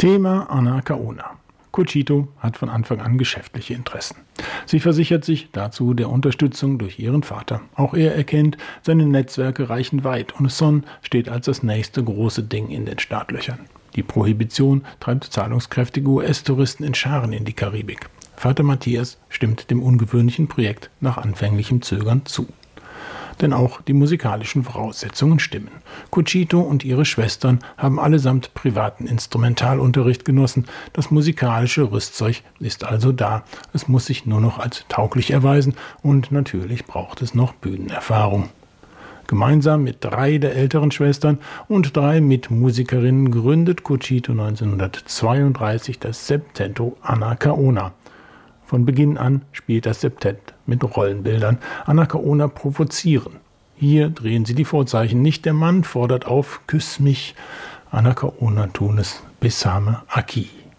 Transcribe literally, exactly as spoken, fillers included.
Thema Anacaona. Cochito hat von Anfang an geschäftliche Interessen. Sie versichert sich dazu der Unterstützung durch ihren Vater. Auch er erkennt, seine Netzwerke reichen weit und Son steht als das nächste große Ding in den Startlöchern. Die Prohibition treibt zahlungskräftige U S-Touristen in Scharen in die Karibik. Vater Matthias stimmt dem ungewöhnlichen Projekt nach anfänglichem Zögern zu. Denn auch die musikalischen Voraussetzungen stimmen. Cochito und ihre Schwestern haben allesamt privaten Instrumentalunterricht genossen. Das musikalische Rüstzeug ist also da. Es muss sich nur noch als tauglich erweisen und natürlich braucht es noch Bühnenerfahrung. Gemeinsam mit drei der älteren Schwestern und drei Mitmusikerinnen gründet Cochito neunzehnhundertzweiunddreißig das Septetto Anacaona. Von Beginn an spielt das Septett mit Rollenbildern. Anacaona provozieren. Hier drehen sie die Vorzeichen. Nicht der Mann fordert auf, küss mich. Anacaona tun es, Besame Aki.